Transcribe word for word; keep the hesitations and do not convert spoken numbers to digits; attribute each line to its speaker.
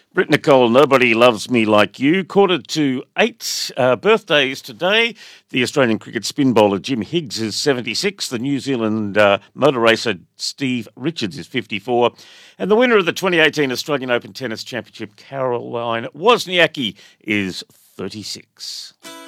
Speaker 1: Britt Nicole, Nobody Loves Me Like You. Quarter to eight. Uh, birthdays today. The Australian cricket spin bowler Jim Higgs is seventy-six. The New Zealand uh, motor racer Steve Richards is fifty-four. And the winner of the twenty eighteen Australian Open Tennis Championship, Caroline Wozniacki, is thirty-six.